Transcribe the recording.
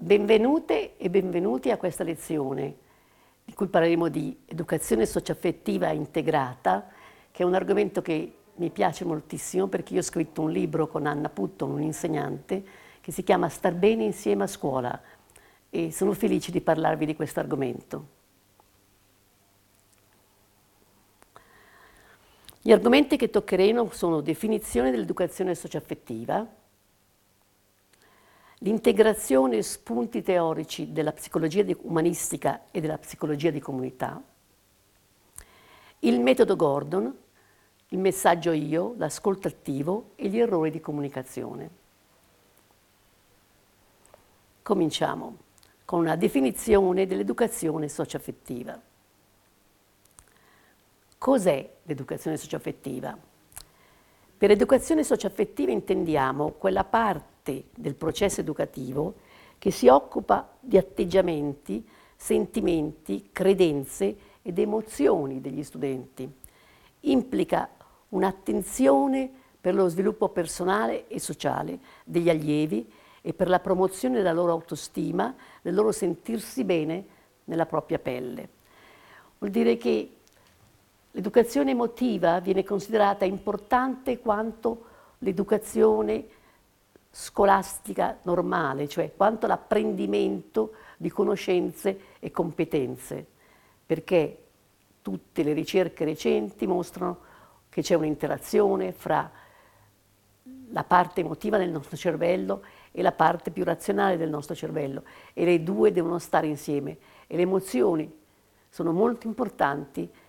Benvenute e benvenuti a questa lezione, di cui parleremo di educazione socioaffettiva integrata, che è un argomento che mi piace moltissimo perché io ho scritto un libro con Anna Putton, un'insegnante, che si chiama Star bene insieme a scuola e sono felice di parlarvi di questo argomento. Gli argomenti che toccheremo sono definizione dell'educazione socioaffettiva, l'integrazione e spunti teorici della psicologia umanistica e della psicologia di comunità, il metodo Gordon, il messaggio io, l'ascolto attivo e gli errori di comunicazione. Cominciamo con una definizione dell'educazione socioaffettiva. Cos'è l'educazione socioaffettiva? Per educazione socioaffettiva intendiamo quella parte del processo educativo che si occupa di atteggiamenti, sentimenti, credenze ed emozioni degli studenti. Implica un'attenzione per lo sviluppo personale e sociale degli allievi e per la promozione della loro autostima, del loro sentirsi bene nella propria pelle. Vuol dire che l'educazione emotiva viene considerata importante quanto l'educazione scolastica normale, cioè quanto l'apprendimento di conoscenze e competenze, perché tutte le ricerche recenti mostrano che c'è un'interazione fra la parte emotiva del nostro cervello e la parte più razionale del nostro cervello e le due devono stare insieme e le emozioni sono molto importanti